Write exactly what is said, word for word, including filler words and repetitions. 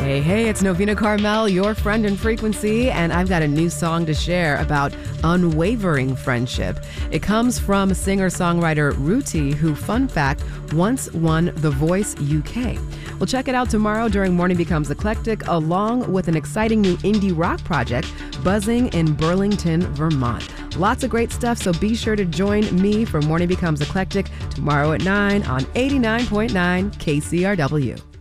Hey, hey, it's Novena Carmel, your friend in frequency, and I've got a new song to share about unwavering friendship. It comes from singer-songwriter Ruti, who, fun fact, once won The Voice U K. We'll check it out tomorrow during Morning Becomes Eclectic, along with an exciting new indie rock project buzzing in Burlington, Vermont. Lots of great stuff, so be sure to join me for Morning Becomes Eclectic tomorrow at nine on eighty-nine point nine K C R W.